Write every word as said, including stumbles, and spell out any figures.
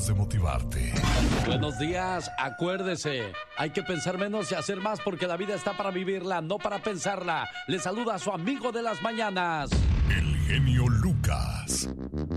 ganas de motivarte. Buenos días, acuérdese, hay que pensar menos y hacer más porque la vida está para vivirla, no para pensarla. Le saluda a su amigo de las mañanas, El genio Lucas.